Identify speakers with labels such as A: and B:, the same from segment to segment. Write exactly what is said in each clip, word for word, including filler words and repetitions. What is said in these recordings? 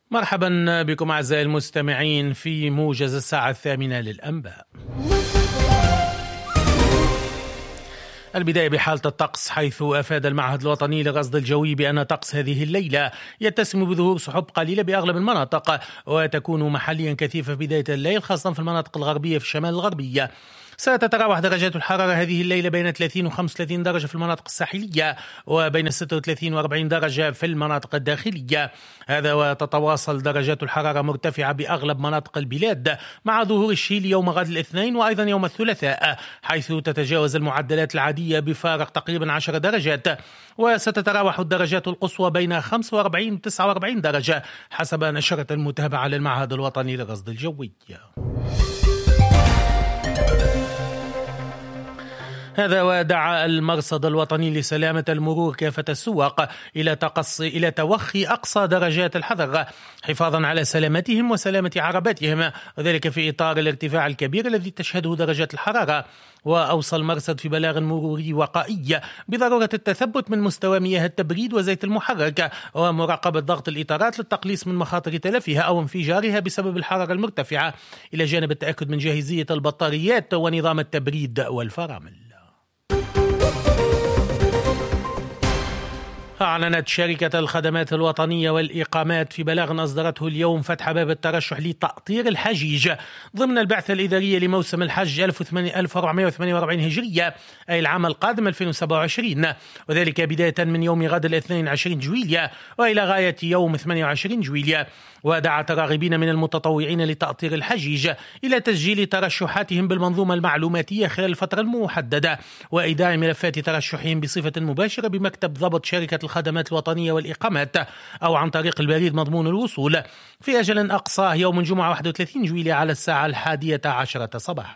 A: مرحبا بكم أعزائي المستمعين في موجز الساعة الثامنة للأنباء. البداية بحالة الطقس، حيث أفاد المعهد الوطني للرصد الجوي بأن طقس هذه الليلة يتسم بظهور سحب قليلة بأغلب المناطق، وتكون محليا كثيفة في بداية الليل خاصة في المناطق الغربية في الشمال الغربية. ستتراوح درجات الحرارة هذه الليلة بين ثلاثين وخمسة وثلاثين درجة في المناطق الساحلية، وبين ستة وثلاثين وأربعين درجة في المناطق الداخلية. هذا وتتواصل درجات الحرارة مرتفعة بأغلب مناطق البلاد مع ظهور الشيل يوم غد الاثنين وأيضا يوم الثلاثاء، حيث تتجاوز المعدلات العادية بفارق تقريبا عشر درجات. وستتراوح الدرجات القصوى بين خمسة وأربعين و تسعة وأربعين درجة حسب نشرة المتابعة للمعهد الوطني للرصد الجوي. هذا ودعا المرصد الوطني لسلامة المرور كافة السواق إلى تقصي إلى توخي أقصى درجات الحذر حفاظا على سلامتهم وسلامة عرباتهم، وذلك في إطار الارتفاع الكبير الذي تشهده درجات الحرارة. وأوصى المرصد في بلاغ مروري وقائي بضرورة التثبت من مستوى مياه التبريد وزيت المحرك ومراقبة ضغط الإطارات للتقليص من مخاطر تلفها أو انفجارها بسبب الحرارة المرتفعة، إلى جانب التأكد من جاهزية البطاريات ونظام التبريد والفرامل. أعلنت شركة الخدمات الوطنية والإقامات في بلاغ أصدرته اليوم فتح باب الترشح لتأطير الحجيج ضمن البعثة الإدارية لموسم الحج ألف وأربعمائة وثمانية وأربعين هجرية، أي العام القادم ألفين وسبعة وعشرين، وذلك بداية من يوم غد الاثنين عشرين جويلية وإلى غاية يوم ثمانية وعشرين جويلية. ودعت الراغبين من المتطوعين لتأطير الحجيج إلى تسجيل ترشحاتهم بالمنظومة المعلوماتية خلال الفترة المحددة، وإيداع ملفات ترشحهم بصفة مباشرة بمكتب ضبط شركة الخدمات الوطنية والإقامات أو عن طريق البريد مضمون الوصول في أجل أقصاه يوم الجمعة واحد وثلاثين جويلية على الساعة الحادية عشرة صباحا.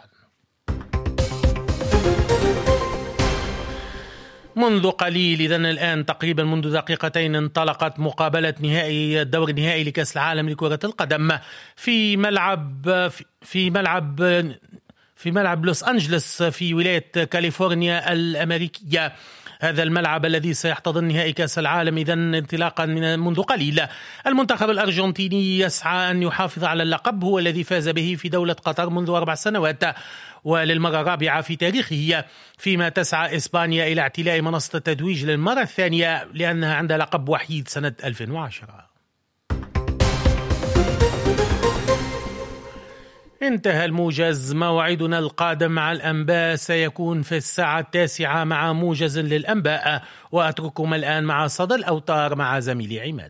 A: منذ قليل، إذن الآن تقريبا منذ دقيقتين، انطلقت مقابلة نهائي الدور النهائي لكأس العالم لكرة القدم في ملعب في ملعب في ملعب لوس أنجلوس في ولاية كاليفورنيا الأمريكية. هذا الملعب الذي سيحتضن نهائي كأس العالم إذن انطلاقا من منذ قليل. المنتخب الأرجنتيني يسعى أن يحافظ على اللقب، هو الذي فاز به في دولة قطر منذ أربع سنوات وللمرة الرابعة في تاريخه، فيما تسعى إسبانيا إلى اعتلاء منصة التتويج للمرة الثانية لأنها عندها لقب وحيد سنة ألفين وعشرة. انتهى الموجز. موعدنا القادم مع الأنباء سيكون في الساعة التاسعة مع موجز للأنباء، وأترككم الآن مع صدى الأوتار مع زميلي عماد.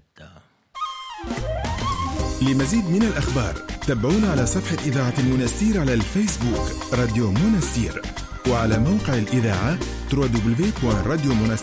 B: لمزيد من الأخبار تابعونا على صفحة إذاعة المنستير على الفيسبوك راديو منستير، وعلى موقع الإذاعة دبليو دبليو دبليو دوت راديو منستير